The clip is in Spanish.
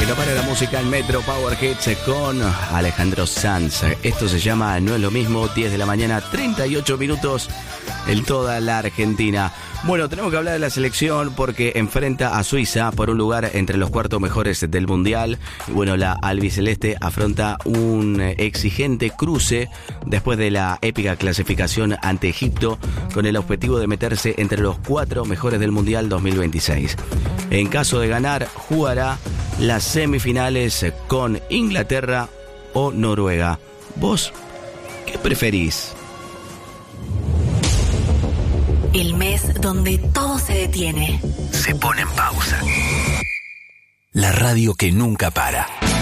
Que no para la música en Metro Power Hits con Alejandro Sanz. Esto se llama No es lo mismo, 10 de la mañana, 38 minutos en toda la Argentina. Bueno, tenemos que hablar de la selección porque enfrenta a Suiza por un lugar entre los cuartos mejores del Mundial. Y bueno, la albiceleste afronta un exigente cruce después de la épica clasificación ante Egipto con el objetivo de meterse entre los 4 mejores del Mundial 2026. En caso de ganar, jugará las semifinales con Inglaterra o Noruega. ¿Vos qué preferís? El mes donde todo se detiene. Se pone en pausa. La radio que nunca para.